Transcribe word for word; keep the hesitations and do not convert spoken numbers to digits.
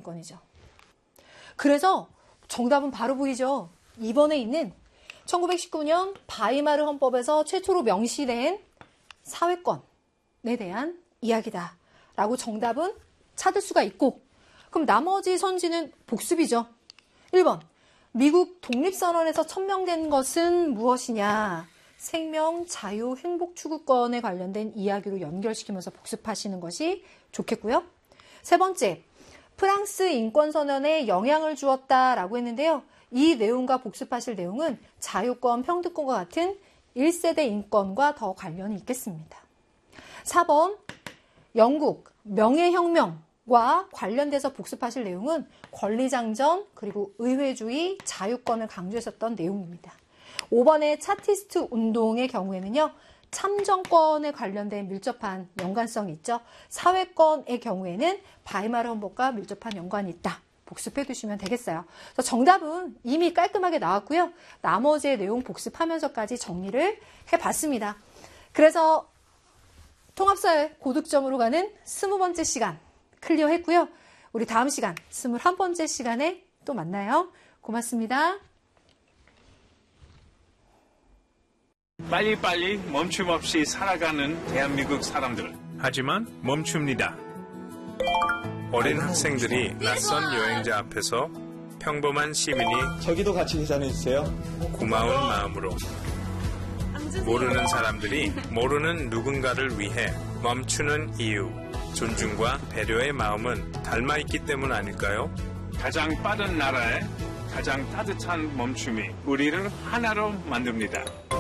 인권이죠. 그래서 정답은 바로 보이죠. 이 번에 있는 천구백십구 년 바이마르 헌법에서 최초로 명시된 사회권에 대한 이야기다 라고 정답은 찾을 수가 있고, 그럼 나머지 선지는 복습이죠. 일 번, 미국 독립선언에서 천명된 것은 무엇이냐? 생명, 자유, 행복 추구권에 관련된 이야기로 연결시키면서 복습하시는 것이 좋겠고요. 세 번째, 프랑스 인권선언에 영향을 주었다라고 했는데요. 이 내용과 복습하실 내용은 자유권, 평등권과 같은 일 세대 인권과 더 관련이 있겠습니다. 사 번, 영국 명예혁명과 관련돼서 복습하실 내용은 권리장전 그리고 의회주의, 자유권을 강조했었던 내용입니다. 오 번의 차티스트 운동의 경우에는요. 참정권에 관련된 밀접한 연관성이 있죠. 사회권의 경우에는 바이마르 헌법과 밀접한 연관이 있다. 복습해 두시면 되겠어요. 그래서 정답은 이미 깔끔하게 나왔고요. 나머지의 내용 복습하면서까지 정리를 해봤습니다. 그래서 통합사회 고득점으로 가는 스무 번째 시간 클리어했고요. 우리 다음 시간 스물한 번째 시간에 또 만나요. 고맙습니다. 빨리빨리 멈춤 없이 살아가는 대한민국 사람들. 하지만 멈춥니다. 어린 학생들이 낯선 여행자 앞에서 평범한 시민이 저기도 같이 계산해주세요. 고마운 마음으로, 모르는 사람들이 모르는 누군가를 위해 멈추는 이유, 존중과 배려의 마음은 닮아있기 때문 아닐까요? 가장 빠른 나라에 가장 따뜻한 멈춤이 우리를 하나로 만듭니다.